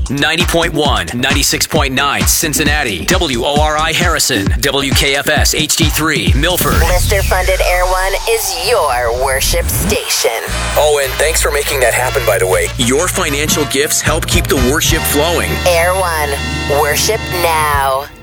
90.1, 96.9 Cincinnati, WORI Harrison, WKFS HD3 Milford. Lister Funded Air One is your worship station. Oh, and thanks for making that happen, by the way. Your financial gifts help keep the worship flowing. Air One, worship now.